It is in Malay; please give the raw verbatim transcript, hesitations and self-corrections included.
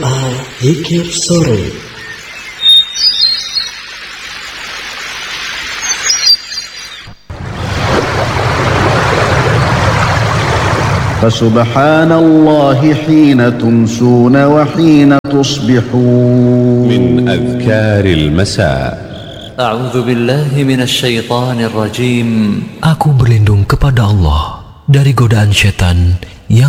Doa Zikir Sore. فسبحان الله حين تمسون وحين تصبحون. من أذكار المساء. أعوذ بالله من الشيطان الرجيم. Aku berlindung kepada Allah dari godaan syaitan